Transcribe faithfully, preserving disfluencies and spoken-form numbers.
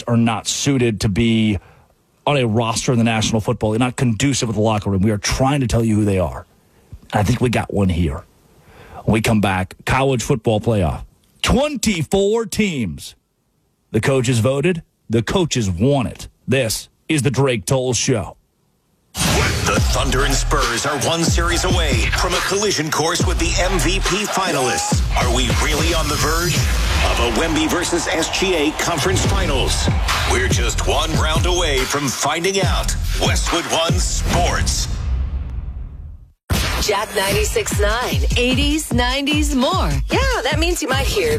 just are not suited to be on a roster in the National Football League, not conducive with the locker room. We are trying to tell you who they are. I think we got one here. When we come back, college football playoff. twenty-four teams. The coaches voted. The coaches won it. This is the Drake Toll Show. The Thunder and Spurs are one series away from a collision course with the M V P finalists. Are we really on the verge of a Wemby versus S G A conference finals? We're just one round away from finding out. Westwood One Sports. Jack ninety-six point nine, eighties, nineties, more. Yeah, that means you might hear